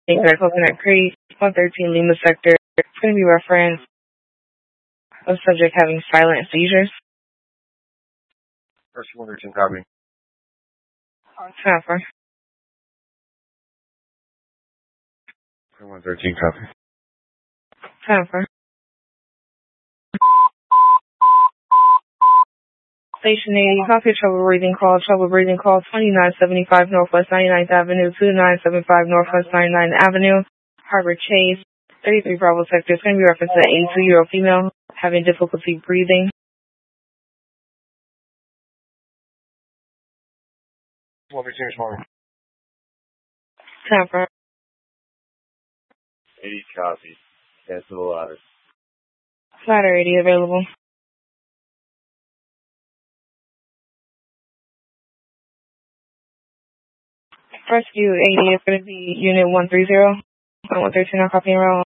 at Coconut Creek, 113 Lima Sector. It's going to be reference of subject having silent seizures. First 113 copy. Transfer. 113 copy. Transfer. Station 80, copy trouble breathing call, 2975 Northwest 99th Avenue, 2975 Northwest 99th Avenue, Harbor Chase, 33 Bravo Sector. It's going to be referenced to an 82-year-old female having difficulty breathing. What routine responding? Transfer. 80 copy. Cancel the ladder. Ladder 80 available. Rescue 80 is going to be Unit 130. 113 on copy and roll.